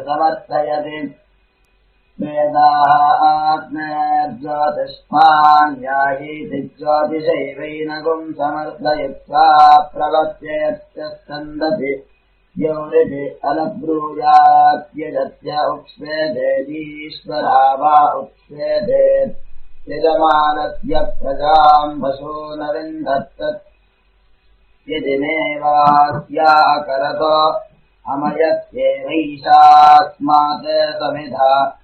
समर्थयति वेदात्मज्योतिष्मान्यायीति ज्योतिषैवैनगुम् समर्थयित्वा प्रवर्तयत्य स्कन्दति द्यौरिति अलब्रूयात्यजत्य उक्ष्वेदेतीश्वरा वा उक्ष्वेदे यजमानस्य प्रजाम् वशो न विन्दत्तत् यदि मेवास्याकरतो अमयत्येवैषास्मात् समिधा